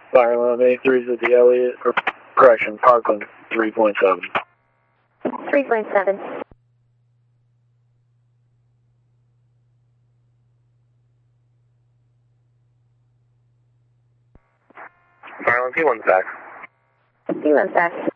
Fire alarm A3's at the Elliott, or correction, Parkland 3.7. 3.7. Fire alarm P1's back. P1's back.